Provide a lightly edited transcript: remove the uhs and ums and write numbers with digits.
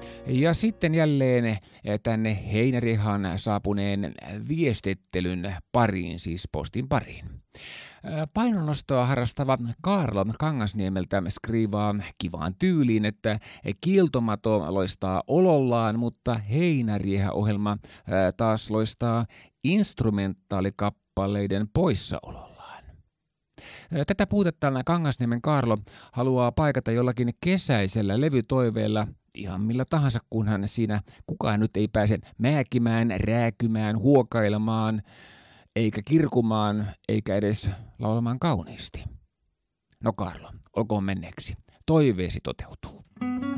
Ja sitten jälleen tänne Heinärihan saapuneen viestittelyn pariin, siis postin pariin. Painonnostoa harrastava Kaarlo Kangasniemeltä skriivaa kivaan tyyliin, että Kiiltomato loistaa olollaan, mutta Heinäriehä-ohjelma taas loistaa instrumentaalikappaleiden poissaolollaan. Tätä puutetta Kangasniemen Kaarlo haluaa paikata jollakin kesäisellä levytoiveella, ihan millä tahansa, kunhan siinä kukaan nyt ei pääse määkimään, rääkymään, huokailemaan, eikä kirkumaan, eikä edes laulamaan kauniisti. No Kaarlo, olkoon menneeksi. Toiveesi toteutuu.